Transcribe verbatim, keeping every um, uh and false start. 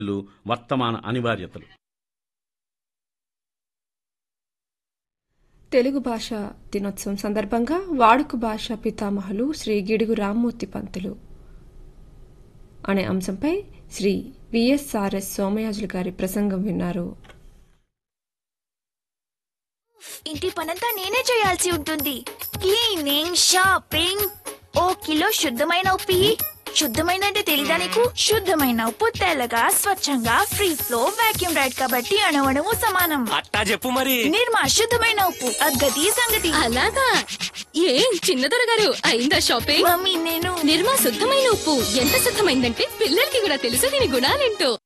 వర్తమాన అనివార్యతలు. తెలుగు భాషా దినోత్సవం సందర్భంగా వాడుక భాషా పితామహులు శ్రీ గిడుగు రామ్మూర్తి పంతులు అనే అంశంపై శ్రీ విఎస్ఆర్ఎస్ సోమయాజులు గారి ప్రసంగం విన్నారు. ఇంటి పనంతా నేనే చేయాల్సి ఉంటుంది. Cleaning, shopping. ఓ కిలో శుద్ధమైన ఉప్పు ఇయ్యి. శుద్ధమైన అంటే తెలీదా నీకు? శుద్ధమైన ఉప్పు తెల్లగా స్వచ్ఛంగా ఫ్రీ ఫ్లో వాక్యూమ్ రైడ్ కాబట్టి అణువణువు సమానం. అట్టా చెప్పు మరి. నిర్మా శుద్ధమైన ఉప్పు అగ్గది సంగతి. అలాగా? ఏం చిన్నదొర గారు అయిందా షాపింగ్? మమ్మీ నేను నిర్మా శుద్ధమైన ఉప్పు ఎంత శుద్ధమైందంటే పిల్లలకి కూడా తెలుసు దీని గుణాలేంటో.